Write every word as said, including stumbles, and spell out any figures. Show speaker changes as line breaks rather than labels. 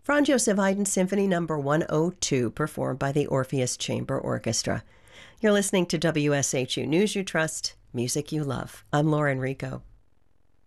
Franz Joseph Haydn Symphony Number one oh two, performed by the Orpheus Chamber Orchestra. You're listening to W S H U News You Trust, Music You Love. I'm Lauren Rico.